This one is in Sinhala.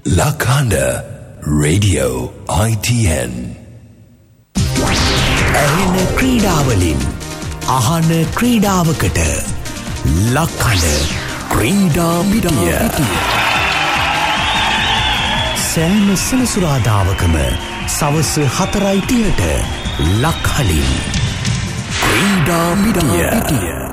Lakanda Radio ITN. ඇහෙන ක්‍රීඩාවලින් අහන ක්‍රීඩාවකට ලක්කඩ ක්‍රීඩා මිඩිය. සෑම සෙනසුරාදාවකම සවස් 4:30ට ලක්හලින් ක්‍රීඩා මිඩිය.